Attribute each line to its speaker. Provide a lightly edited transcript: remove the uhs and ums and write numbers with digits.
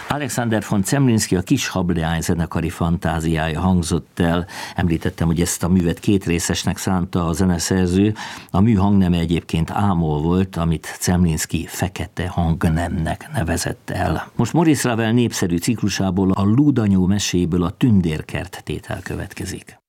Speaker 1: Alexander von Zemlinsky, a Kis hableány zenekari fantáziája hangzott el. Említettem, hogy ezt a művet kétrészesnek szánta a zeneszerző. A mű hangneme egyébként ámol volt, amit Zemlinsky fekete hangnemnek nevezett el. Most Maurice Ravel népszerű ciklusából, a Lúdanyó meséből a Tündérkert tétel következik.